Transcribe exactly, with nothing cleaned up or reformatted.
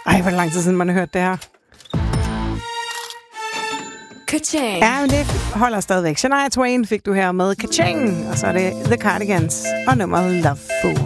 Ej, hvor lang tid siden man har hørt det her. Ka-ching. Ja, men det holder stadigvæk. Shania Twain fik du her med Ka-ching, og så er det The Cardigans og nummeret Love Fool.